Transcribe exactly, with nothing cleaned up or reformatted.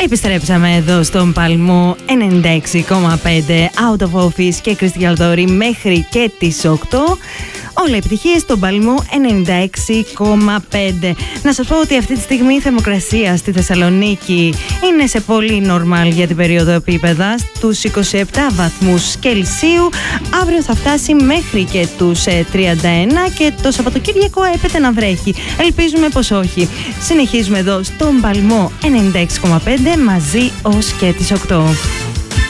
Επιστρέψαμε εδώ στον Παλμό ενενήντα έξι κόμμα πέντε Out of Office και Κρίστη Γιαλδόρη μέχρι και τις οκτώ. Όλα επιτυχίες στον Παλμό ενενήντα έξι κόμμα πέντε. Να σας πω ότι αυτή τη στιγμή η θερμοκρασία στη Θεσσαλονίκη είναι σε πολύ normal για την περίοδο επίπεδα, στους είκοσι επτά βαθμούς Κελσίου. Αύριο θα φτάσει μέχρι και τους τριάντα ένα και το Σαββατοκύριακο έπεται να βρέχει. Ελπίζουμε πως όχι. Συνεχίζουμε εδώ στον Παλμό ενενήντα έξι κόμμα πέντε μαζί ως και τις οκτώ.